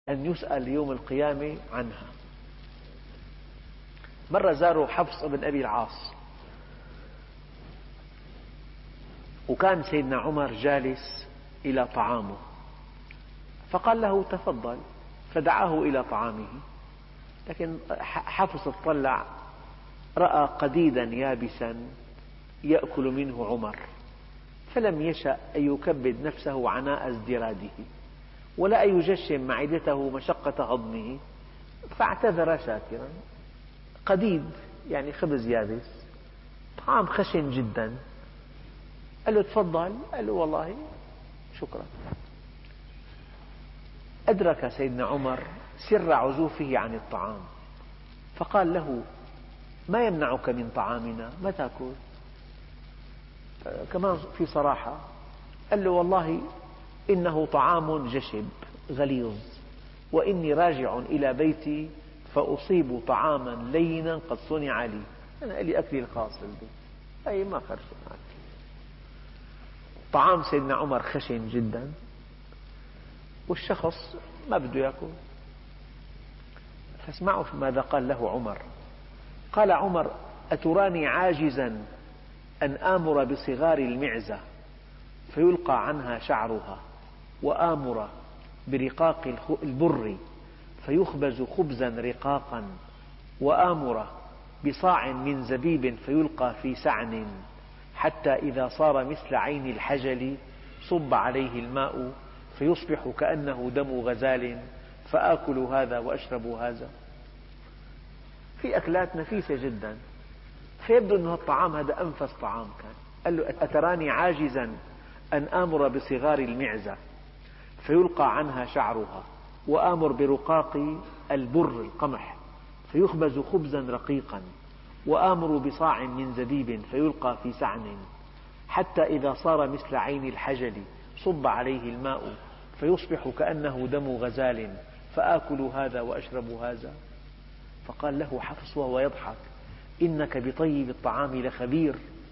أن يسأل يوم القيامة عنها. مرة زاروا حفص بن أبي العاص، وكان سيدنا عمر جالس إلى طعامه، فقال له تفضل، فدعاه إلى طعامه. لكن حفص اطلع رأى قديدا يابسا يأكل منه عمر، فلم يشأ أن يكبد نفسه عناء ازدراده ولا أن يجشم معدته مشقة هضمه، فاعتذر شاكرا. قديد يعني خبز يابس، طعام خشن جدا. قال له تفضل، قال له والله شكرا. أدرك سيدنا عمر سر عزوفه عن الطعام، فقال له ما يمنعك من طعامنا، ما تأكل؟ كمان في صراحة، قال له والله إنه طعام جشب غليظ، وإني راجع إلى بيتي فأصيب طعاما لينا قد صنع لي، أنا لي أكلي الخاص بالبيت، أي ما خرج معك. طعام سيدنا عمر خشن جدا، والشخص ما بده يأكل. فاسمعوا ماذا قال له عمر. قال عمر: أتراني عاجزا أن آمر بصغار المعزة فيلقى عنها شعرها، وآمر برقاق البر فيخبز خبزا رقاقا، وآمر بصاع من زبيب فيلقى في سعن، حتى إذا صار مثل عين الحجل صب عليه الماء فيصبح كأنه دم غزال، فآكل هذا وأشرب هذا. في أكلات نفيسة جدا، فيبدو أن الطعام هذا أنفس طعام كان. قال له: أتراني عاجزا أن آمر بصغار المعزة فيلقى عنها شعرها، وآمر برقاق البر القمح فيخبز خبزا رقيقا، وآمر بصاع من زبيب فيلقى في سعن، حتى إذا صار مثل عين الحجل صب عليه الماء فيصبح كأنه دم غزال، فآكل هذا وأشرب هذا. فقال له حفص وهو يضحك: إنك بطيب الطعام لخبير.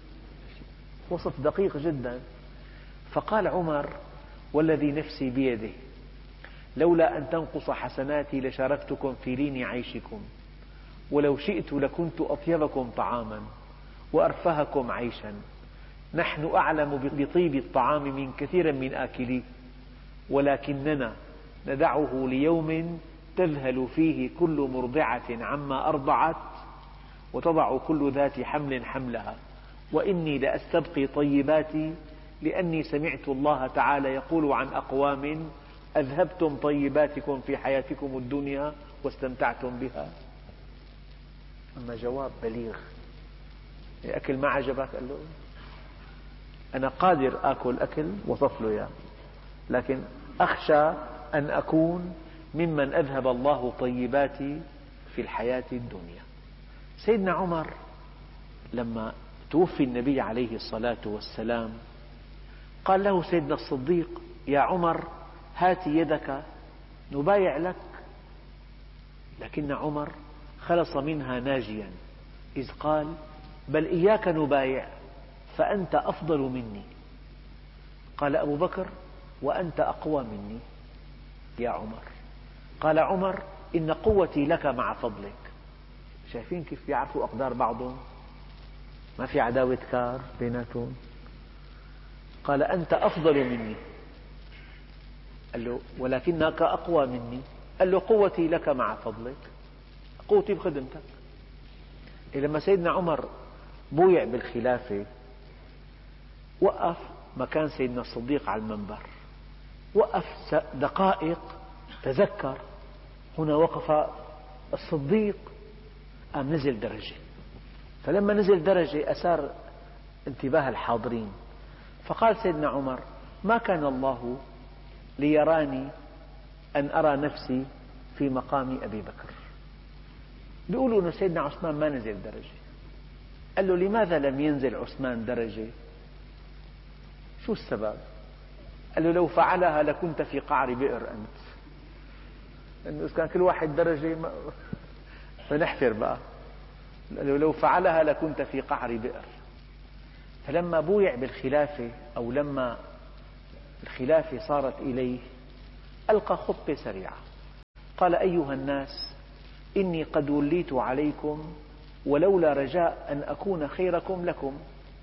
وصف دقيق جدا. فقال عمر: والذي نفسي بيده لولا أن تنقص حسناتي لشاركتكم في لين عيشكم، ولو شئت لكنت أطيبكم طعاما وأرفهكم عيشا. نحن أعلم بطيب الطعام من كثير من آكليه، ولكننا ندعه ليوم تذهل فيه كل مرضعة عما أرضعت، وتضع كل ذات حمل حملها، وإني لأستبقي طيباتي لأني سمعت الله تعالى يقول عن أقوام: أذهبتم طيباتكم في حياتكم الدنيا واستمتعتم بها. أما جواب بليغ. الأكل ما عجبك؟ قال له: أنا قادر آكل أكل وصف له إياه، لكن أخشى أن أكون ممن أذهب الله طيباتي في الحياة الدنيا. سيدنا عمر لما توفي النبي عليه الصلاة والسلام قال له سيدنا الصديق: يا عمر هات يدك نبايع لك. لكن عمر خلص منها ناجيا إذ قال: بل إياك نبايع فأنت أفضل مني. قال أبو بكر: وأنت أقوى مني يا عمر. قال عمر: إن قوتي لك مع فضلك. شايفين كيف يعرفوا أقدار بعضهم؟ ما في عداوة كار بيناتهم. قال: أنت أفضل مني. قال له: ولكنك أقوى مني. قال له: قوتي لك مع فضلك، قوتي بخدمتك. لما سيدنا عمر بويع بالخلافة وقف مكان سيدنا الصديق على المنبر، وقف دقائق، تذكر هنا وقف الصديق، قام نزل درجة. فلما نزل درجة أثار انتباه الحاضرين، فقال سيدنا عمر: ما كان الله ليراني أن أرى نفسي في مقام أبي بكر. بيقولوا أن سيدنا عثمان ما نزل درجة. قال له: لماذا لم ينزل عثمان درجة؟ شو السبب؟ قال له: لو فعلها لكنت في قعر بئر أنت. لأنه إذا كان كل واحد درجة فنحفر بقى. قال له: لو فعلها لكنت في قعر بئر. فلما بويع بالخلافة، أو لما الخلافة صارت إليه، ألقى خطبة سريعة قال أيها الناس إني قد وليت عليكم ولولا رجاء أن أكون خيركم لكم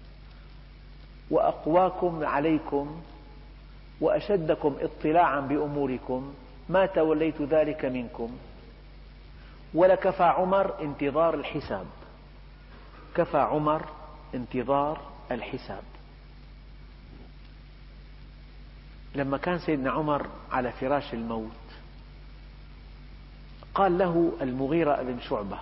وأقواكم عليكم وأشدكم اطلاعا بأموركم ما توليت ذلك منكم. ولكفى عمر انتظار الحساب، كفى عمر انتظار الحساب. لما كان سيدنا عمر على فراش الموت قال له المغيرة بن شعبة،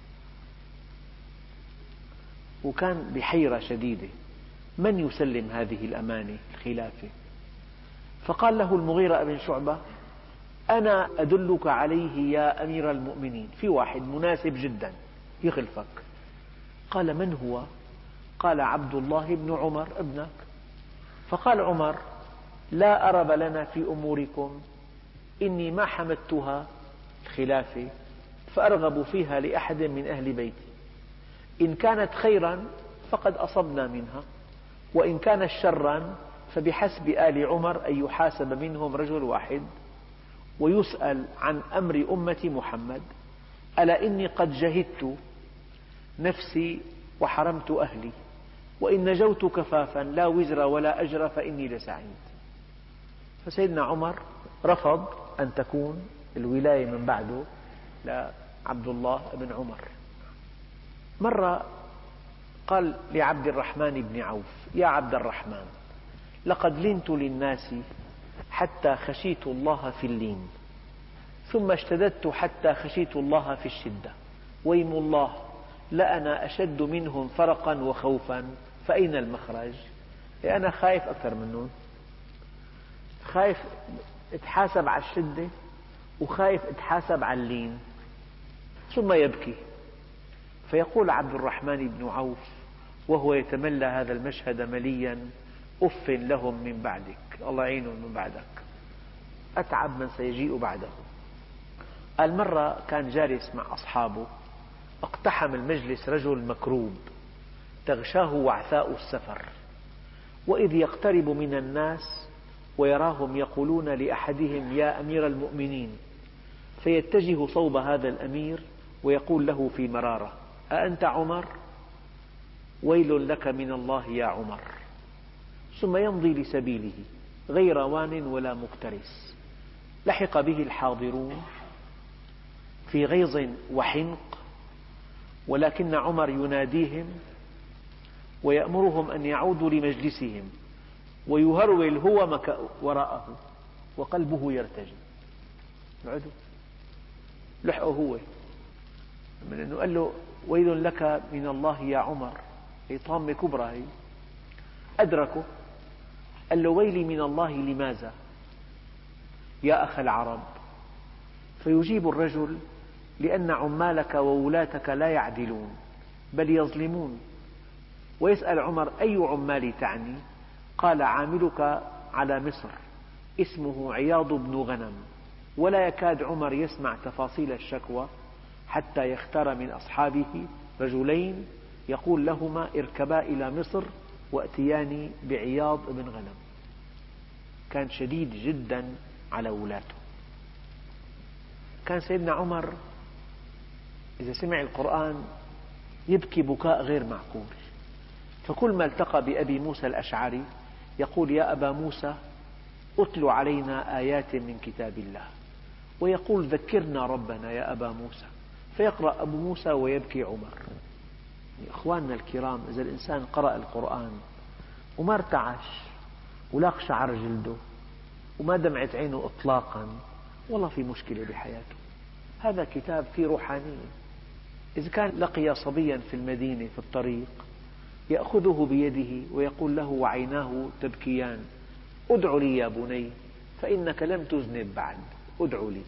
وكان بحيرة شديدة، من يسلم هذه الأمانة الخلافة؟ فقال له المغيرة بن شعبة أنا أدلك عليه يا أمير المؤمنين، في واحد مناسب جدا يخلفك. قال من هو؟ قال عبد الله بن عمر ابنك. فقال عمر لا أرب لنا في أموركم، إني ما حمدتها الخلافة فأرغب فيها لأحد من أهل بيتي، إن كانت خيرا فقد أصبنا منها، وإن كانت شرا فبحسب آل عمر أن يحاسب منهم رجل واحد ويسأل عن أمر أمة محمد. ألا إني قد جهدت نفسي وحرمت أهلي، وإن نجوت كفافا لا وزر ولا أجر فإني لسعيد. فسيدنا عمر رفض أن تكون الولاية من بعده لعبد الله بن عمر. مرة قال لعبد الرحمن بن عوف يا عبد الرحمن لقد لنت للناس حتى خشيت الله في اللين، ثم اشتددت حتى خشيت الله في الشدة، ويم الله لأنا أشد منهم فرقا وخوفا فأين المخرج؟ أنا خايف أكثر منهم، خايف اتحاسب على الشدة وخايف اتحاسب على اللين. ثم يبكي فيقول عبد الرحمن بن عوف وهو يتملى هذا المشهد مليا أف لهم من بعدك، الله يعينهم من بعدك، أتعب من سيجيء بعده. قال مرة كان جالس مع أصحابه اقتحم المجلس رجل مكروب تغشاه وعثاء السفر، وإذ يقترب من الناس ويراهم يقولون لأحدهم يا أمير المؤمنين، فيتجه صوب هذا الأمير ويقول له في مرارة أأنت عمر؟ ويل لك من الله يا عمر، ثم يمضي لسبيله غير وان ولا مكترث. لحق به الحاضرون في غيظ وحنق، ولكن عمر يناديهم ويأمرهم أن يعودوا لمجلسهم، ويهرول هو وراءه وقلبه يرتجي. العدو لحقه هو من أنه قال له ويل لك من الله يا عمر، هي طامة كبرى، هي أدركه قال له ويلي من الله لماذا يا أخ العرب؟ فيجيب الرجل لأن عمالك وولاتك لا يعدلون بل يظلمون. ويسأل عمر أي عمال تعني؟ قال عاملك على مصر اسمه عياض بن غنم. ولا يكاد عمر يسمع تفاصيل الشكوى حتى يختار من أصحابه رجلين يقول لهما اركبا إلى مصر وأتياني بعياض بن غنم. كان شديد جدا على ولاته. كان سيدنا عمر إذا سمع القرآن يبكي بكاء غير معقول، فكل ما التقى بأبي موسى الأشعري يقول يا أبا موسى أتل علينا آيات من كتاب الله، ويقول ذكرنا ربنا يا أبا موسى، فيقرأ أبو موسى ويبكي عمر. إخواننا الكرام، إذا الإنسان قرأ القرآن وما ارتعش ولا شعر جلده وما دمعت عينه إطلاقا، والله في مشكلة بحياته. هذا كتاب فيه روحانية. إذا كان لقي صبيا في المدينة في الطريق يأخذه بيده ويقول له وعيناه تبكيان ادع لي يا بني فإنك لم تذنب بعد، ادع لي.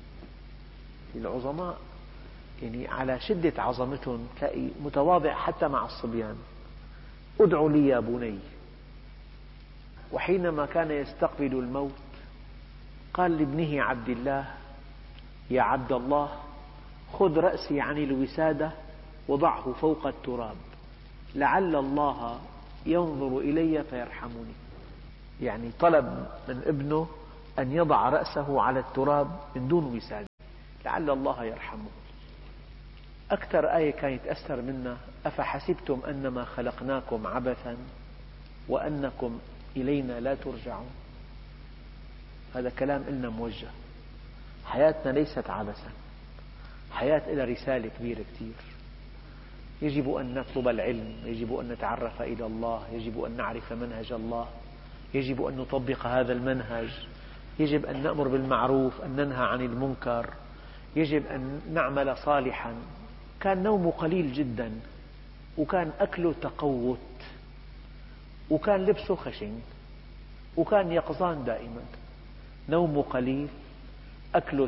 العظماء يعني على شدة عظمتهم تلاقي متواضع حتى مع الصبيان، ادع لي يا بني. وحينما كان يستقبل الموت قال لابنه عبد الله يا عبد الله خذ رأسي عن الوسادة وضعه فوق التراب لعل الله ينظر إلي فيرحمني. يعني طلب من ابنه أن يضع رأسه على التراب من دون وسادة. لعل الله يرحمه. أكثر آية كان يتأثر منها: أفحسبتم أنما خلقناكم عبثا وأنكم إلينا لا ترجعون. هذا كلام إلنا موجه. حياتنا ليست عبثا، حياة لها رسالة كبيرة كثير. يجب أن نطلب العلم، يجب أن نتعرف إلى الله، يجب أن نعرف منهج الله، يجب أن نطبق هذا المنهج، يجب أن نأمر بالمعروف، أن ننهى عن المنكر، يجب أن نعمل صالحا. كان نومه قليل جدا، وكان أكله تقوت، وكان لبسه خشن، وكان يقظان دائما. نومه قليل، أكله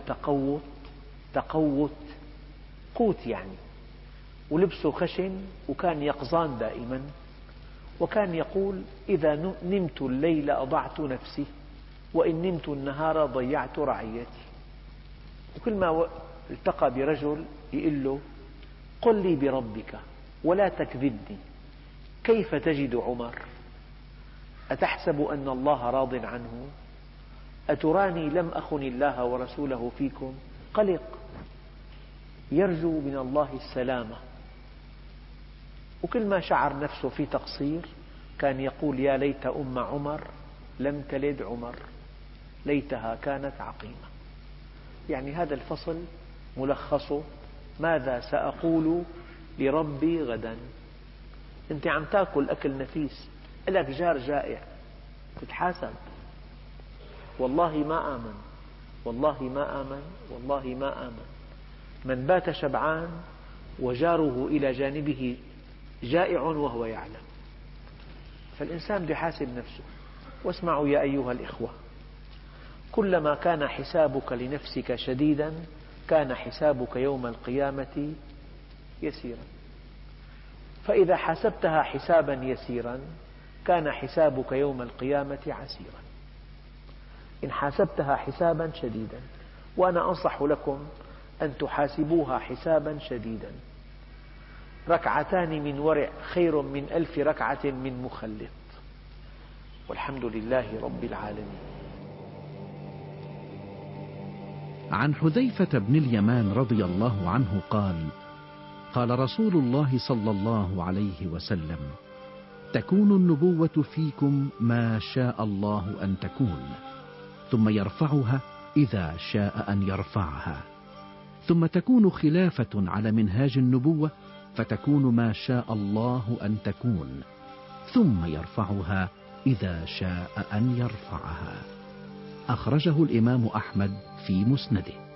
تقوت قوت يعني، ولبسه خشن، وكان يقظان دائما. وكان يقول: إذا نمت الليل أضعت نفسي، وإن نمت النهار ضيعت رعيتي. وكل ما التقى برجل يقول له: قل لي بربك ولا تكذبني، كيف تجد عمر؟ أتحسب أن الله راض عنه؟ أتراني لم أخن الله ورسوله فيكم؟ قلق، يرجو من الله السلامة. وكل ما شعر نفسه في تقصير كان يقول: يا ليت أم عمر لم تلد عمر، ليتها كانت عقيمة. يعني هذا الفصل ملخصه: ماذا سأقول لربي غدا؟ أنت عم تأكل أكل نفيس، لك جار جائع، تتحاسب. والله ما آمن، والله ما آمن، والله ما آمن. من بات شبعان وجاره إلى جانبه جائع وهو يعلم. فالإنسان يحاسب نفسه. واسمعوا يا أيها الإخوة، كلما كان حسابك لنفسك شديدا كان حسابك يوم القيامة يسيرا. فإذا حسبتها حسابا يسيرا كان حسابك يوم القيامة عسيرا. إن حاسبتها حسابا شديدا، وأنا أنصح لكم أن تحاسبوها حسابا شديدا. ركعتان من ورع خير من 1000 ركعة من مخلط. والحمد لله رب العالمين. عن حذيفة بن اليمان رضي الله عنه قال: قال رسول الله صلى الله عليه وسلم: تكون النبوة فيكم ما شاء الله أن تكون، ثم يرفعها إذا شاء أن يرفعها، ثم تكون خلافة على منهاج النبوة فتكون ما شاء الله أن تكون، ثم يرفعها إذا شاء أن يرفعها. أخرجه الإمام أحمد في مسنده.